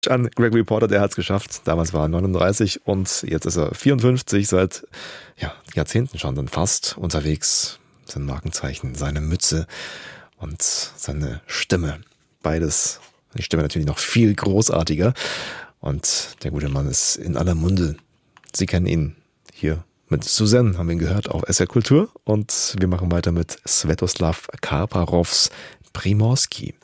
an Gregory Porter, der hat es geschafft. Damals war er 39 und jetzt ist er 54, seit Jahrzehnten schon dann fast unterwegs. Sein Markenzeichen, seine Mütze und seine Stimme. Beides, die Stimme natürlich noch viel großartiger. Und der gute Mann ist in aller Munde. Sie kennen ihn hier mit Suzanne, haben wir ihn gehört, auf SR Kultur. Und wir machen weiter mit Svetoslav Karparovs Primorski.